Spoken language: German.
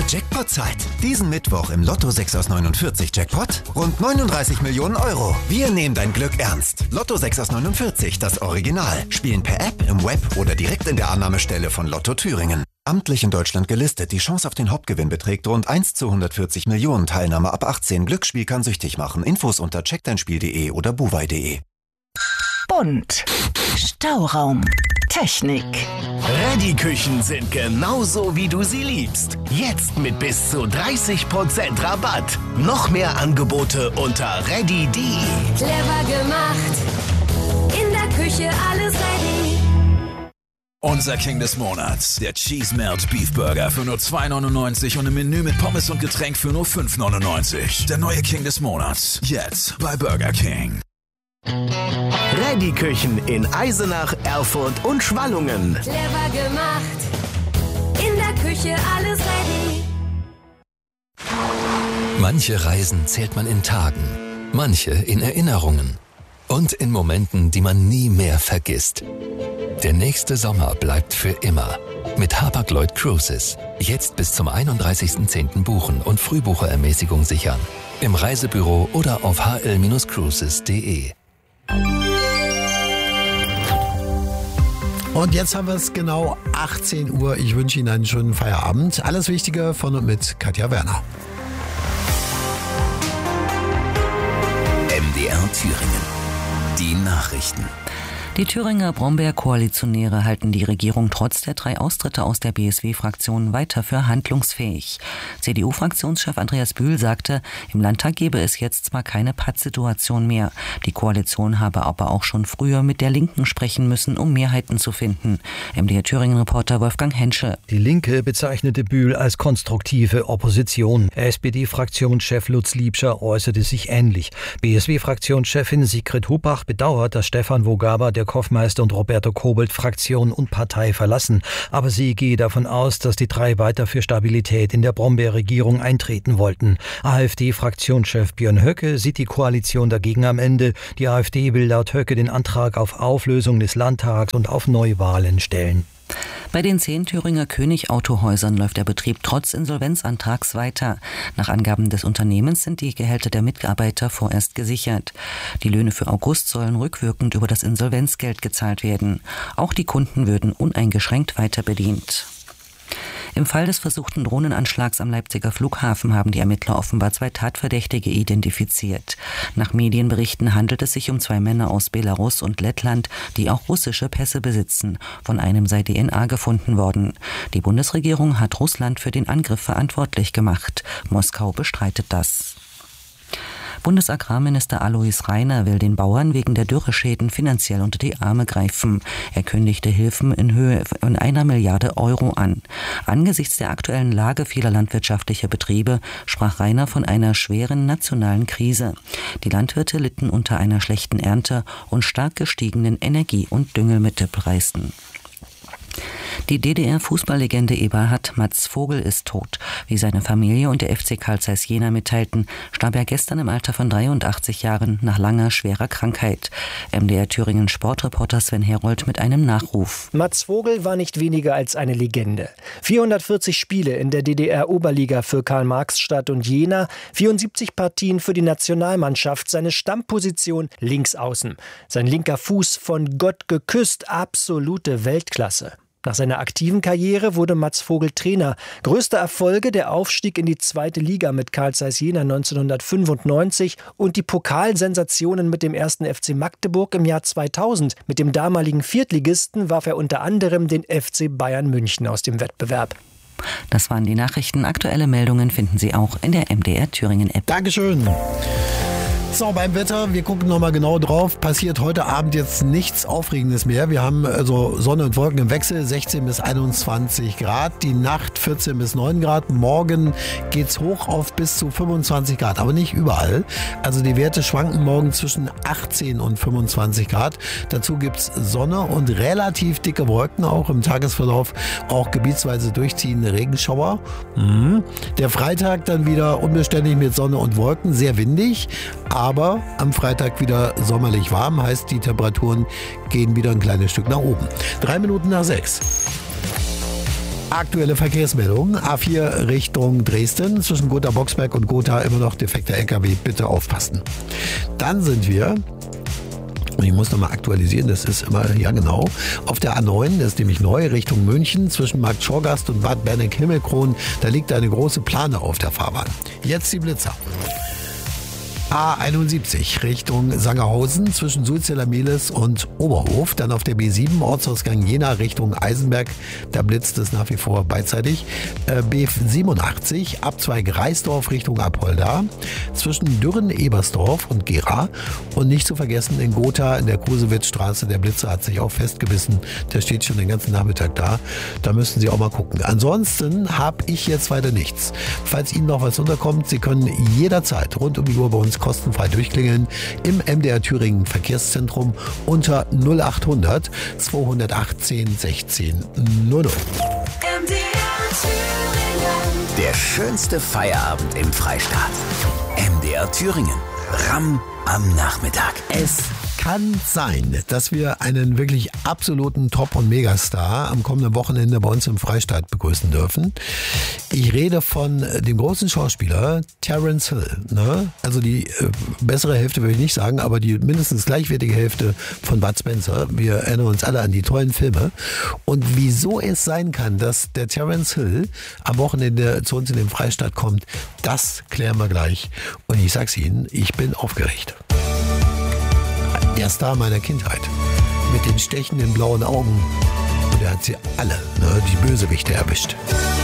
Jackpot-Zeit. Diesen Mittwoch im Lotto 6 aus 49 Jackpot rund 39 Millionen Euro. Wir nehmen dein Glück ernst. Lotto 6 aus 49, das Original. Spielen per App, im Web oder direkt in der Annahmestelle von Lotto Thüringen. Amtlich in Deutschland gelistet. Die Chance auf den Hauptgewinn beträgt rund 1 zu 140 Millionen. Teilnahme ab 18. Glücksspiel kann süchtig machen. Infos unter checkdeinspiel.de oder buwei.de. Bunt. Stauraum. Technik. Ready-Küchen sind genauso, wie du sie liebst. Jetzt mit bis zu 30% Rabatt. Noch mehr Angebote unter ready.de. Clever gemacht. In der Küche alles ready. Unser King des Monats, der Cheese Melt Beef Burger für nur 2,99 und ein Menü mit Pommes und Getränk für nur 5,99. Der neue King des Monats, jetzt bei Burger King. Ready-Küchen in Eisenach, Erfurt und Schwallungen. Clever gemacht. In der Küche alles ready. Manche Reisen zählt man in Tagen, manche in Erinnerungen und in Momenten, die man nie mehr vergisst. Der nächste Sommer bleibt für immer. Mit Hapag-Lloyd Cruises. Jetzt bis zum 31.10. buchen und Frühbucherermäßigung sichern. Im Reisebüro oder auf hl-cruises.de. Und jetzt haben wir es genau 18 Uhr. Ich wünsche Ihnen einen schönen Feierabend. Alles Wichtige von und mit Katja Werner. MDR Thüringen. Die Nachrichten. Die Thüringer Brombeer-Koalitionäre halten die Regierung trotz der 3 Austritte aus der BSW-Fraktion weiter für handlungsfähig. CDU-Fraktionschef Andreas Bühl sagte, im Landtag gebe es jetzt zwar keine Pattsituation mehr. Die Koalition habe aber auch schon früher mit der Linken sprechen müssen, um Mehrheiten zu finden. MDR Thüringen-Reporter Wolfgang Hensche. Die Linke bezeichnete Bühl als konstruktive Opposition. SPD-Fraktionschef Lutz Liebscher äußerte sich ähnlich. BSW-Fraktionschefin Sigrid Hubach bedauert, dass Stefan Wogaber, der Hoffmeister und Roberto Kobold Fraktion und Partei verlassen. Aber sie gehe davon aus, dass die 3 weiter für Stabilität in der Brombeer-Regierung eintreten wollten. AfD-Fraktionschef Björn Höcke sieht die Koalition dagegen am Ende. Die AfD will laut Höcke den Antrag auf Auflösung des Landtags und auf Neuwahlen stellen. Bei den 10 Thüringer König-Autohäusern läuft der Betrieb trotz Insolvenzantrags weiter. Nach Angaben des Unternehmens sind die Gehälter der Mitarbeiter vorerst gesichert. Die Löhne für August sollen rückwirkend über das Insolvenzgeld gezahlt werden. Auch die Kunden würden uneingeschränkt weiter bedient. Im Fall des versuchten Drohnenanschlags am Leipziger Flughafen haben die Ermittler offenbar 2 Tatverdächtige identifiziert. Nach Medienberichten handelt es sich um 2 Männer aus Belarus und Lettland, die auch russische Pässe besitzen. Von einem sei DNA gefunden worden. Die Bundesregierung hat Russland für den Angriff verantwortlich gemacht. Moskau bestreitet das. Bundesagrarminister Alois Rainer will den Bauern wegen der Dürreschäden finanziell unter die Arme greifen. Er kündigte Hilfen in Höhe von 1 Milliarde Euro an. Angesichts der aktuellen Lage vieler landwirtschaftlicher Betriebe sprach Rainer von einer schweren nationalen Krise. Die Landwirte litten unter einer schlechten Ernte und stark gestiegenen Energie- und Düngemittelpreisen. Die DDR-Fußballlegende Eberhard Mats Vogel ist tot. Wie seine Familie und der FC Carl Zeiss Jena mitteilten, starb er gestern im Alter von 83 Jahren nach langer, schwerer Krankheit. MDR Thüringen Sportreporter Sven Herold mit einem Nachruf. Mats Vogel war nicht weniger als eine Legende. 440 Spiele in der DDR-Oberliga für Karl-Marx-Stadt und Jena, 74 Partien für die Nationalmannschaft, seine Stammposition Linksaußen. Sein linker Fuß von Gott geküsst, absolute Weltklasse. Nach seiner aktiven Karriere wurde Mats Vogel Trainer. Größte Erfolge der Aufstieg in die 2. Liga mit Carl Zeiss Jena 1995 und die Pokalsensationen mit dem 1. FC Magdeburg im Jahr 2000. Mit dem damaligen Viertligisten warf er unter anderem den FC Bayern München aus dem Wettbewerb. Das waren die Nachrichten. Aktuelle Meldungen finden Sie auch in der MDR Thüringen App. Dankeschön. So, beim Wetter, wir gucken nochmal genau drauf. Passiert heute Abend jetzt nichts Aufregendes mehr. Wir haben also Sonne und Wolken im Wechsel, 16 bis 21 Grad. Die Nacht 14 bis 9 Grad. Morgen geht's hoch auf bis zu 25 Grad, aber nicht überall. Also die Werte schwanken morgen zwischen 18 und 25 Grad. Dazu gibt's Sonne und relativ dicke Wolken, auch im Tagesverlauf auch gebietsweise durchziehende Regenschauer. Der Freitag dann wieder unbeständig mit Sonne und Wolken, sehr windig. Aber am Freitag wieder sommerlich warm, heißt die Temperaturen gehen wieder ein kleines Stück nach oben. 3 Minuten nach 6. Aktuelle Verkehrsmeldung. A4 Richtung Dresden. Zwischen Gotha-Boxberg und Gotha immer noch defekter LKW. Bitte aufpassen. Dann sind wir... Und ich muss nochmal aktualisieren, das ist immer, ja genau, auf der A9, das ist nämlich neu, Richtung München, zwischen Markt Schorgast und Bad Berneck-Himmelkron, da liegt eine große Plane auf der Fahrbahn. Jetzt die Blitzer. A71 Richtung Sangerhausen zwischen Sulzella-Mehlis und Oberhof. Dann auf der B7 Ortsausgang Jena Richtung Eisenberg. Da blitzt es nach wie vor beidseitig. B87 Abzweig Reisdorf Richtung Apolda. Zwischen Dürren-Ebersdorf und Gera. Und nicht zu vergessen in Gotha in der Krusewitzstraße. Der Blitzer hat sich auch festgebissen. Der steht schon den ganzen Nachmittag da. Da müssen Sie auch mal gucken. Ansonsten habe ich jetzt weiter nichts. Falls Ihnen noch was unterkommt, Sie können jederzeit rund um die Uhr bei uns kostenfrei durchklingeln im MDR Thüringen Verkehrszentrum unter 0800 218 16 00. Der schönste Feierabend im Freistaat. MDR Thüringen. Ramm am Nachmittag. Es kann sein, dass wir einen wirklich absoluten Top- und Megastar am kommenden Wochenende bei uns im Freistaat begrüßen dürfen. Ich rede von dem großen Schauspieler Terence Hill. Ne? Also die bessere Hälfte würde ich nicht sagen, aber die mindestens gleichwertige Hälfte von Bud Spencer. Wir erinnern uns alle an die tollen Filme. Und wieso es sein kann, dass der Terence Hill am Wochenende zu uns in den Freistaat kommt, das klären wir gleich. Und ich sag's Ihnen, ich bin aufgeregt. Der Star meiner Kindheit. Mit den stechenden blauen Augen. Und er hat sie alle, ne, die Bösewichte erwischt.